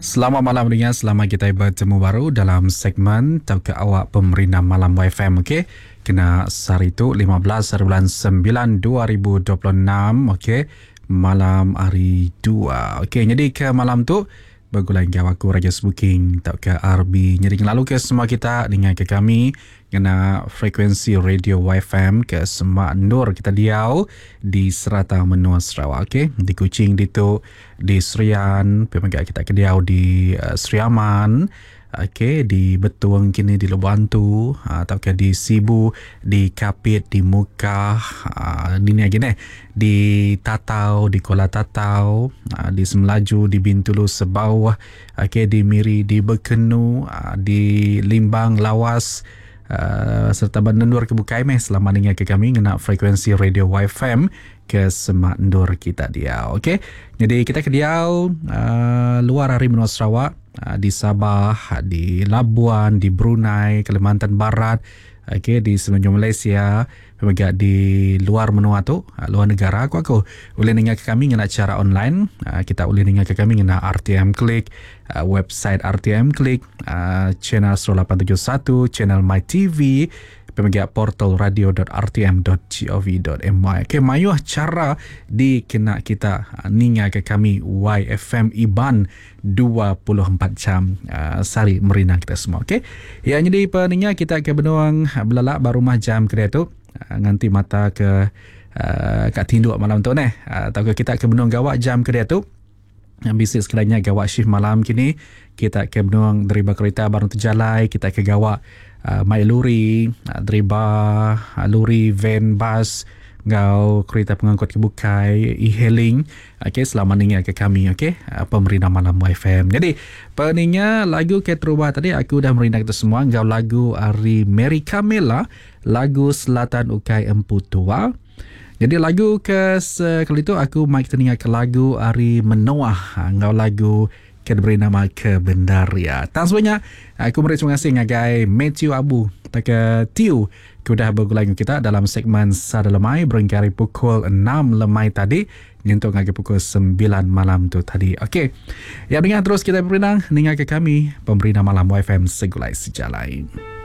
Selamat malam dengan selamat kita bertemu baru dalam segmen Tahukah Awak Pemerintah Malam YFM, okey. Kena hari itu 15 bulan 9 2026, okey. Malam hari 2. Okey, jadi ke malam tu bergulan gawa aku Raja Booking Tahukah RB. Jadi lalu ke semua kita dengan ke kami kena frekuensi radio YFM ke Semak Nur kita diau di Serata Menua Sarawak, okey. Di Kuching ditu, di Serian, pemegak kita ke diau di Seriaman, okey, di Betuang kini di Lebantu, ataukah di Sibu, di Kapit, di Mukah, di ni lagi ni, di Tatau, di Kuala Tatau, di Semelaju, di Bintulu Sebau, okey, di Miri, di Bekenu, di Limbang, Lawas, serta Bandar Nur ke Bukaimeh. Selamat dengar ke kami kena frekuensi radio YFM ke Semak Nur kita dia, okey. Jadi kita ke diau luar dari Menua Sarawak, di Sabah, di Labuan, di Brunei, Kalimantan Barat, okey, di semenanjung Malaysia, juga di luar menua tu, luar negara aku boleh dengar ke kami dengan cara online. Kita boleh dengar ke kami dengan RTM Klik, website RTM Klik, channel 10871, channel MyTV, pemegak portal radio.rtm.gov.my. Okay, mayuh cara di kena kita ninga ke kami YFM Iban 24 jam sari merina kita semua. Okay, ya, jadi peninga kita ke benuang belalak baru mah jam kedai tu nganti mata ke kat tinduk malam tu neh, atau kita ke benuang gawak jam kedai tu yang bisnes sekadanya gawak shift malam kini kita ke benuang deriba kereta baru terjalai, kita ke gawak mai luri, deriba luri, van, bus, ngau kereta pengangkut kebukai, e-hailing. Okey, selamat dengar ke kami, okey, Pemerintah Malam YFM. Jadi peningnya lagu ke terubah tadi aku dah merindah kita semua ngau lagu Ari Mary Camilla, lagu Selatan Ukai Empu Tua. Jadi lagu ke sekali itu aku mai kita dengar ke lagu Ari Menoah, ngau lagu beri nama Kebendaria. Tak sebenarnya aku beri terima kasih ngagai Matthew Abu tak Tiu sudah bergulung kita dalam segmen Sada Lemai berengkari pukul 6 lemai tadi nyentuh ngagai pukul 9 malam tu tadi. Okey, ya, dengan terus kita berinang dengar ke kami Pemerintah Malam YFM segulai sejalai.